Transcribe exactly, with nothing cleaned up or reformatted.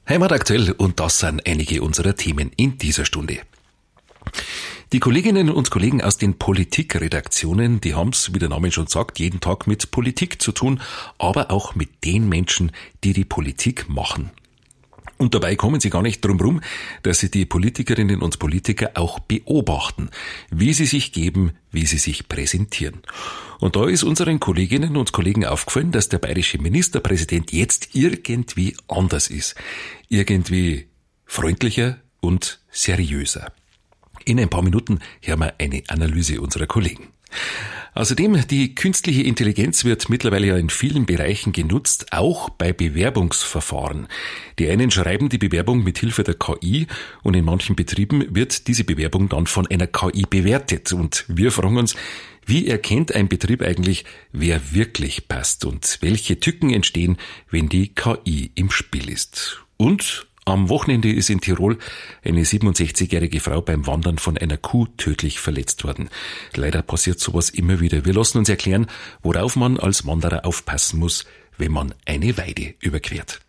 Heimat aktuell, und das sind einige unserer Themen in dieser Stunde. Die Kolleginnen und Kollegen aus den Politikredaktionen, die haben's, wie der Name schon sagt, jeden Tag mit Politik zu tun, aber auch mit den Menschen, die die Politik machen. Und dabei kommen sie gar nicht drum rum, dass sie die Politikerinnen und Politiker auch beobachten, wie sie sich geben, wie sie sich präsentieren. Und da ist unseren Kolleginnen und Kollegen aufgefallen, dass der bayerische Ministerpräsident jetzt irgendwie anders ist. Irgendwie freundlicher und seriöser. In ein paar Minuten hören wir eine Analyse unserer Kollegen. Außerdem, die künstliche Intelligenz wird mittlerweile ja in vielen Bereichen genutzt, auch bei Bewerbungsverfahren. Die einen schreiben die Bewerbung mit Hilfe der K I und in manchen Betrieben wird diese Bewerbung dann von einer K I bewertet. Und wir fragen uns, wie erkennt ein Betrieb eigentlich, wer wirklich passt und welche Tücken entstehen, wenn die K I im Spiel ist? Und am Wochenende ist in Tirol eine siebenundsechzigjährige Frau beim Wandern von einer Kuh tödlich verletzt worden. Leider passiert sowas immer wieder. Wir lassen uns erklären, worauf man als Wanderer aufpassen muss, wenn man eine Weide überquert.